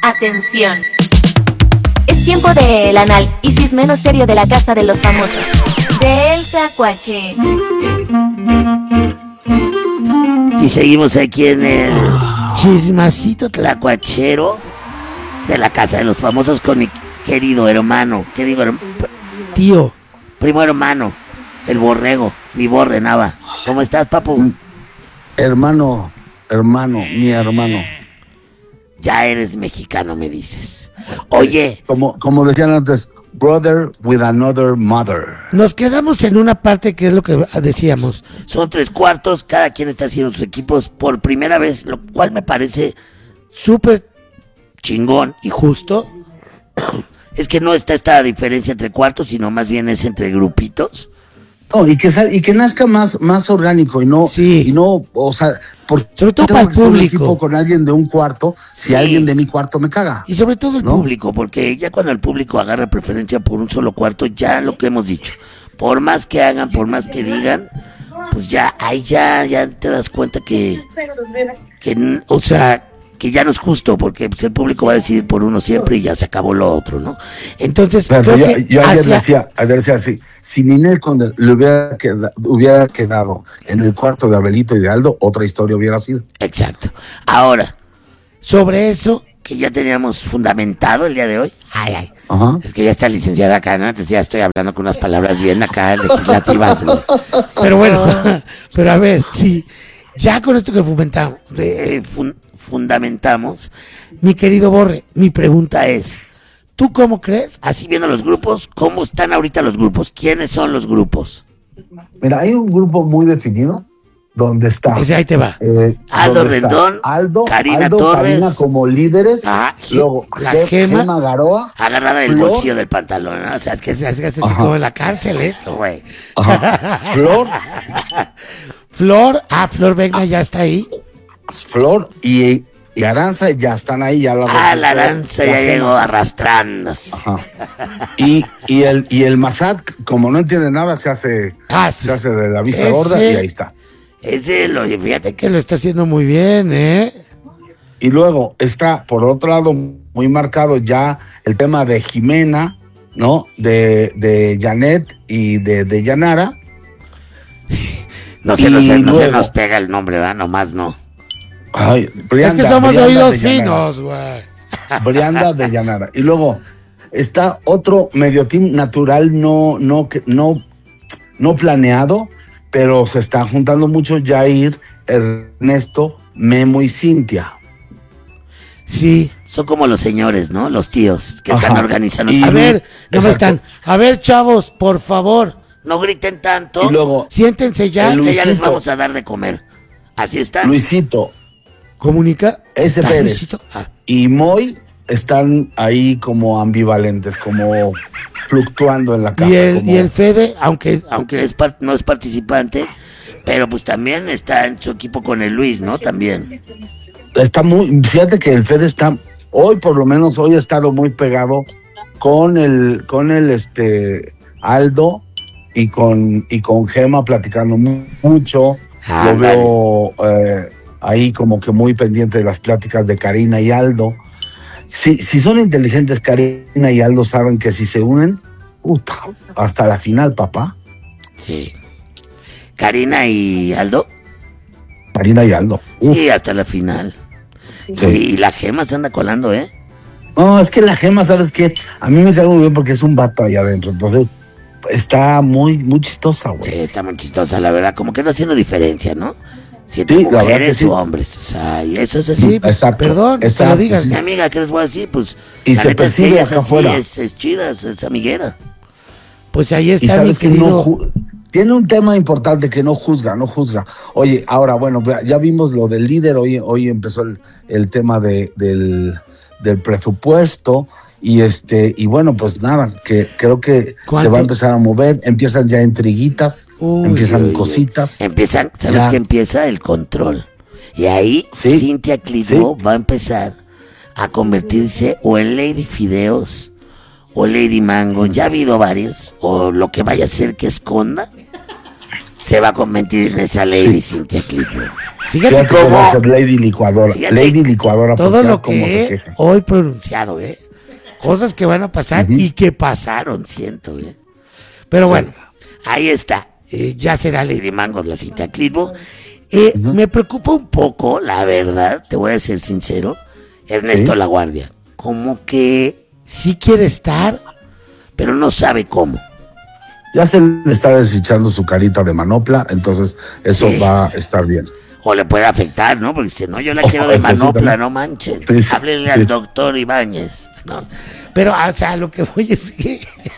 Atención. Es tiempo de El análisis menos serio de la casa de los famosos. Del Tlacuache. Y seguimos aquí en el chismacito tlacuachero de la casa de los famosos con mi querido hermano. ¿Qué digo? Tío. Primo hermano, el borrego, mi borre Nava. ¿Cómo estás, papu? Hermano, mi hermano. Ya eres mexicano, me dices. Oye. Como decían antes, brother with another mother. Nos quedamos en una parte que es lo que decíamos. Son 3/4, cada quien está haciendo sus equipos por primera vez, lo cual me parece súper chingón y justo. Es que no está esta diferencia entre cuartos, sino más bien es entre grupitos. No, y que nazca más orgánico y no, sí. Y no, o sea, sobre todo para el público. Un equipo con alguien de un cuarto, si alguien de mi cuarto me caga. Y sobre todo el público, porque ya cuando el público agarra preferencia por un solo cuarto, ya lo que hemos dicho, por más que hagan, por más que digan, pues ya ahí ya te das cuenta que o sea, que ya no es justo, porque pues, el público va a decidir por uno siempre y ya se acabó lo otro, ¿no? Entonces, pero yo ayer decía así, si Ninel Conde le hubiera quedado en el cuarto de Abelito y de Aldo, otra historia hubiera sido. Exacto. Ahora, sobre eso que ya teníamos fundamentado el día de hoy, Ajá. Es que ya está licenciada acá, ¿no? Entonces ya estoy hablando con unas palabras bien acá legislativas, güey. Pero bueno, pero a ver, sí, ya con esto que fundamentamos, mi querido Borre, mi pregunta es, ¿tú cómo crees? Así viendo los grupos, ¿cómo están ahorita los grupos? ¿Quiénes son los grupos? Mira, hay un grupo muy definido donde está. Ese ahí te va. Aldo Rendón, Karina Torres. Karina como líderes. Luego, la Gema Garoa. Agarrada del bolsillo del pantalón, ¿no? O sea, es que es así como en la cárcel esto, güey. Flor. Flor Vegna ya está ahí. Flor y Aranza ya están ahí. Ya la Aranza ya llegó arrastrándose. Ajá. Y el Massad, como no entiende nada, se hace de la vista gorda y ahí está. Fíjate que lo está haciendo muy bien, ¿eh? Y luego está, por otro lado, muy marcado ya el tema de Jimena, ¿no? De Janet y de Yanara. No se nos pega el nombre, ¿verdad? Nomás no. Ay, es que somos oídos finos, güey. Brianda de Yanara. Y luego está otro medio team natural, no planeado, pero se están juntando mucho Jair, Ernesto, Memo y Cintia. Sí. Son como los señores, ¿no? Los tíos que están organizando. A ver, a ver, chavos, por favor. No griten tanto. Y luego, siéntense ya. Que ya les vamos a dar de comer. Así están. Luisito. ¿Comunica? S. Pérez. Y Moy están ahí como ambivalentes, como fluctuando en la casa. Y el Fede, aunque no es participante, pero pues también está en su equipo con el Luis, ¿no? También. Fíjate que el Fede está, hoy por lo menos, hoy ha estado muy pegado con el Aldo y con Gema platicando mucho. Lo veo ahí como que muy pendiente de las pláticas de Karina y Aldo. Si son inteligentes, Karina y Aldo saben que si se unen, hasta la final, papá. Sí. ¿Karina y Aldo? Karina y Aldo. Sí, hasta la final. Sí. Y la Gema se anda colando, ¿eh? No, es que la Gema, ¿sabes qué? A mí me cae muy bien porque es un vato allá adentro, entonces está muy, muy chistosa, güey. Sí, está muy chistosa, la verdad, como que no haciendo diferencia, ¿no? Si mujeres o hombres, o sea, y eso es así, pues, exacto, perdón, exacto, te lo digas, mi amiga, que les voy a decir, pues, y se percibe acá afuera. Es chida, es amiguera. Pues ahí está, mi querido. Tiene un tema importante que no juzga. Oye, ahora, bueno, ya vimos lo del líder, hoy empezó el tema del presupuesto, y bueno, pues nada, que creo que se va a empezar a mover, empiezan ya intriguitas, empiezan cositas. ¿Sabes qué empieza? El control. Y ahí Cintia Clitbo va a empezar a convertirse o en Lady Fideos o Lady Mango, ya ha habido varios, o lo que vaya a ser que esconda, se va a convertir en esa Lady Cintia Clitbo. Fíjate Fíjate que va a cómo ser Lady Licuadora. Fíjate, Lady Licuadora. todo porque lo cómo se que he queja. hoy pronunciado, cosas que van a pasar Ujú. y que pasaron, siento, Pero bueno, ahí está. Ya será Lady Mangos la Cintia Clitbo. Me preocupa un poco, la verdad, te voy a ser sincero, Ernesto Sí. La Guardia. Como que sí quiere estar, pero no sabe cómo. Ya se le está desechando su carita de manopla, entonces eso Sí. va a estar bien. O le puede afectar, ¿no? Porque dice, no, yo la Oh, quiero de eso sí manopla, también. no manchen. Sí, sí, Háblenle sí. al doctor Ibáñez, ¿no? Pero, o sea, lo que voy es que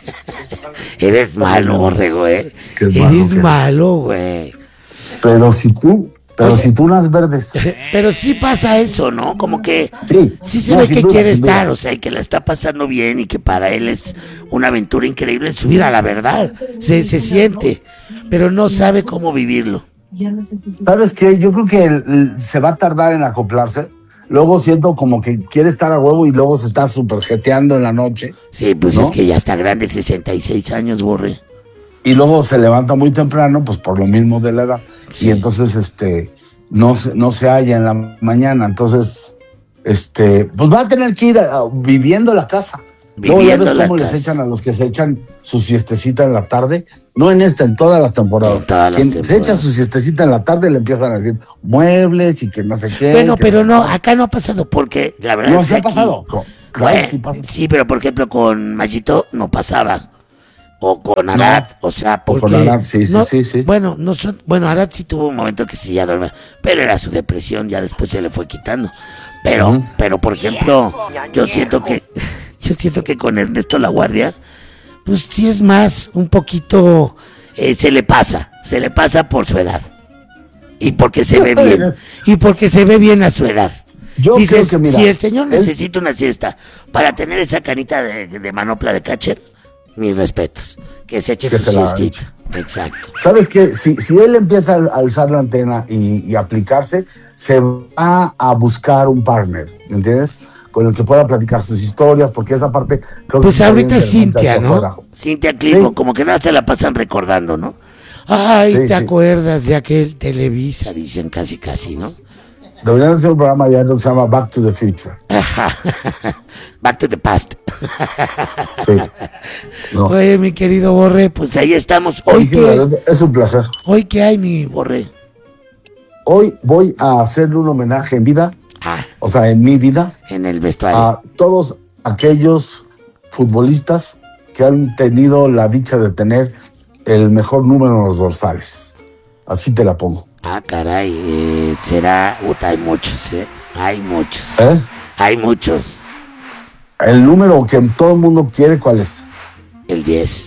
eres malo, borrego, Qué Eres malo que- malo, güey. Pero si tú unas verdes. Pero sí pasa eso, ¿no? Como que sí se No, ve sin que duda, quiere sin duda. estar, o sea, y que la está pasando bien y que para él es una aventura increíble en su vida, la verdad. Se siente, pero no sabe cómo vivirlo. ¿Sabes qué? Yo creo que se va a tardar en acoplarse. Luego siento como que quiere estar a huevo y luego se está super jeteando en la noche. Sí, pues ¿No? es que ya está grande, 66 años, borre. Y luego se levanta muy temprano, pues por lo mismo de la edad. Sí. Y entonces, no se halla en la mañana. Entonces, pues va a tener que ir viviendo la casa. Luego ya Viviendo ves la cómo les casa. echan a los que se echan su siestecita en la tarde. No en esta, en todas las temporadas. En todas las Quien se temporadas. echa su siestecita en la tarde le empiezan a decir muebles y que no sé qué. Bueno, que pero no, acá no ha pasado porque la verdad No, es se que ha pasado. aquí- Claro, Bueno, sí pasa. sí, pero por ejemplo con Mayito no pasaba. O con Arad, o sea, O con porque... Arad, sí, no- sí. Bueno, Arad sí tuvo un momento que sí ya dormía, pero era su depresión, ya después se le fue quitando. Pero, Ujú. pero por ejemplo, yo siento que con Ernesto La Guardia, pues sí es más, un poquito, se le pasa por su edad. Y porque se ve bien, a su edad. Yo Dices, creo que, mira, si el señor él- necesita una siesta para tener esa canita de manopla de catcher, mis respetos. Que se eche Que su se la siestita. Exacto. ¿Sabes qué? Si él empieza a alzar la antena y aplicarse, se va a buscar un partner, ¿me entiendes? Con el que pueda platicar sus historias, porque esa parte creo que Pues está ahorita bien es Cintia, hacia ¿no? afuera. Cintia Clitbo, Sí. como que nada se la pasan recordando, ¿no? Ay, Sí, ¿te sí. acuerdas de aquel Televisa? Dicen casi, ¿no? Deberían hacer un programa ya que se llama Back to the Future. Ajá. Back to the past. Sí. No. Oye, mi querido Borre, pues ahí estamos. ¿Hoy qué, Es un placer. hoy qué hay, mi Borre? Hoy voy a hacerle un homenaje en vida, Ah, o sea, en mi vida, en el vestuario. a todos aquellos futbolistas que han tenido la dicha de tener el mejor número en los dorsales. Así te la pongo. Ah, caray, será... Puta, hay muchos, Hay muchos. ¿Eh? Hay muchos. El número que todo el mundo quiere, ¿cuál es? El 10.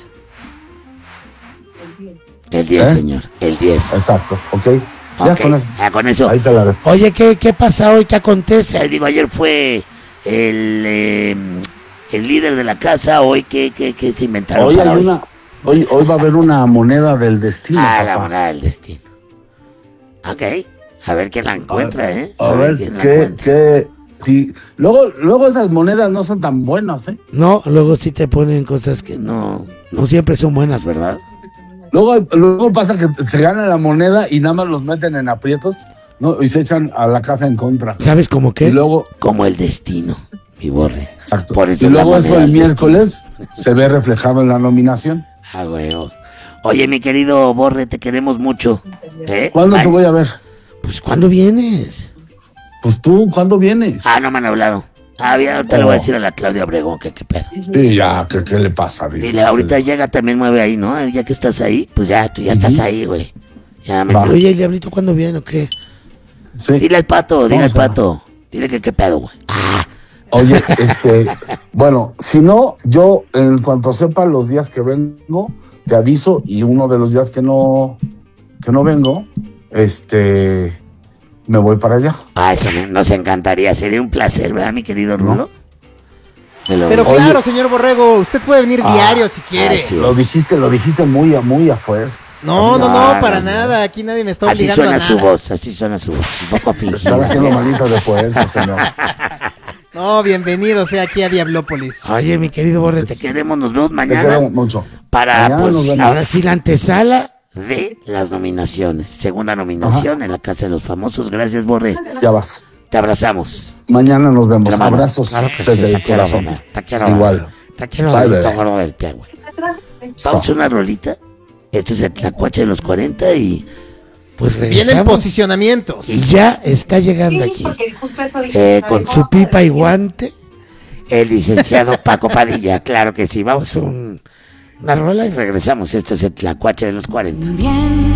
El 10, ¿Eh? señor. El 10. Exacto, ¿ok? Ya Ok, con eso. con eso. Ahí te la dejo. Oye, ¿qué pasa hoy? ¿Qué acontece? Digo, ayer fue el líder de la casa. Hoy, ¿qué se inventaron Hoy para hay hoy? hoy va a haber una moneda del destino, Ah, la papá. moneda del destino. Ok, a ver quién la encuentra, A ver, quién la encuentra. sí. Luego esas monedas no son tan buenas, ¿eh? No, luego sí te ponen cosas que no siempre son buenas, ¿verdad? Luego pasa que se gana la moneda y nada más los meten en aprietos, ¿no? Y se echan a la casa en contra. ¿Sabes cómo qué? Y luego, Como el destino, mi Borre. exacto. Por eso Y la luego eso moneda el del miércoles se ve reflejado en la nominación. Ah, güey. Oye, mi querido Borre, te queremos mucho. ¿Cuándo Ay, te voy a ver? Pues, ¿cuándo vienes? Pues tú, ¿cuándo vienes? Ah, no me han hablado. Ahorita le voy a decir a la Claudia Obregón que qué pedo. Sí, ya, ¿qué le pasa? Dile, ahorita llega, también mueve ahí, ¿no? Ya que estás ahí, pues ya, tú ya estás ahí, güey. Ya me Va. dice, oye, el diablito, ¿cuándo viene o qué? Sí. Dile al pato, Vamos a- Dile que qué pedo, güey. Ah, Oye, bueno, si no, yo en cuanto sepa los días que vengo, te aviso y uno de los días que no vengo, me voy para allá. eso nos encantaría. Sería un placer, ¿verdad, mi querido Rulo? Pero Oye. claro, señor Borrego, usted puede venir diario si quiere. así Lo dijiste muy a fuerza. No, No, para no. nada. Aquí nadie me está Así obligando suena a su nada. voz, así suena su voz. Un poco Están fingida. haciendo manitas de puerta, señor. No, bienvenido sea aquí a Diablópolis. Oye, mi querido Borre, te queremos, nos vemos Te mañana. queremos mucho. Para, Mañana pues, nos vemos. ahora sí la antesala de las nominaciones. Segunda nominación en la Casa de los Famosos. Gracias, Borre. Ya vas. Te abrazamos. Mañana nos vemos. Hermano, Abrazos claro que desde sí, el te quiero, corazón. mamá. Te quiero, Igual. Te quiero, Bye, dedito bebé. gordo del pie, güey. Vamos a una rolita. Esto es el Tlacuache de los 40 y Pues Vienen regresamos. posicionamientos. Y ya está llegando aquí. Con su pipa y guante. el licenciado Paco Padilla. Claro que sí. Vamos a una rola y regresamos. Esto es el Tlacuache de los 40. Bien